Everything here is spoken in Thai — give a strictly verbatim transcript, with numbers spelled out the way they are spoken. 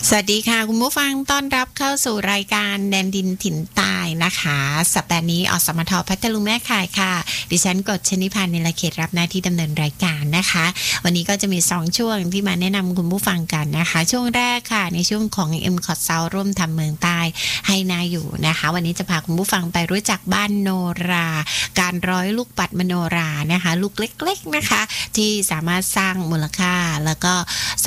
สวัสดีค่ะคุณผู้ฟังต้อนรับเข้าสู่รายการแดนดินถิ่นใต้นะคะสัปดาห์นี้อสมทพัทลุงแม่ข่ายค่ะดิฉันกฎชนิพันธ์ในละเขตรับหน้าที่ดำเนินรายการนะคะวันนี้ก็จะมีสองช่วงที่มาแนะนำคุณผู้ฟังกันนะคะช่วงแรกค่ะในช่วงของ เอ็ม คอท South ร่วมทำเมืองใต้ให้นาอยู่นะคะวันนี้จะพาคุณผู้ฟังไปรู้จักบ้านโนราการร้อยลูกปัดมโนรานะคะลูกเล็กๆนะคะที่สามารถสร้างมูลค่าแล้วก็